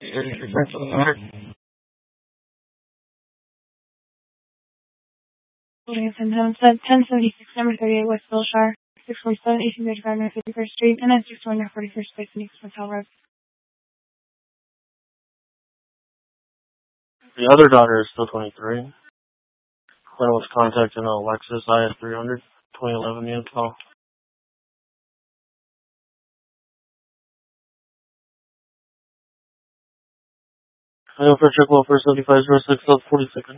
Ladies and gentlemen, 1076, number 38, West Wilshire, 647, 1835, North 51st Street, and then 61 North 41st Place, Phoenix Hotel Road. The other daughter is still 23. Quinn was contacting a Lexus IS 300, 2011 unit call. I know for check welfare 7506 South 42nd.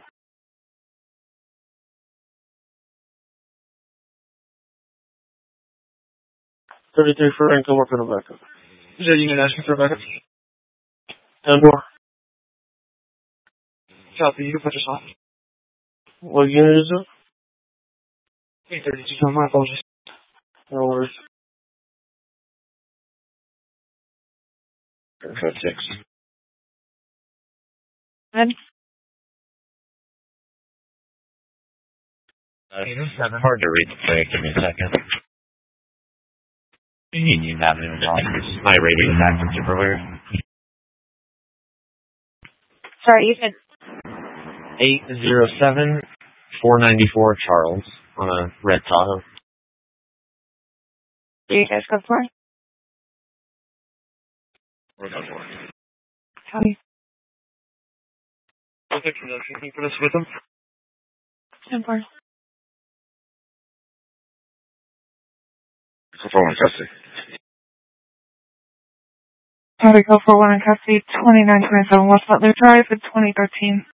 33 for income or for the backup. Is that unit asking for a backup? 10 more. Copy, you can put us on. What unit is it? 832, my apologies. No worries. 56. Ed? It's hard to read the plate. Give me a second. You have it on my radio back from Superwear. Sorry, you said 807 494 Charles on a red Tahoe. do you guys go for it? We're going for it. Copy. Okay, production, can you put us with them? 10-4. So far, one custody. Copy, go for one in custody, 2927 West Butler Drive, at 2013.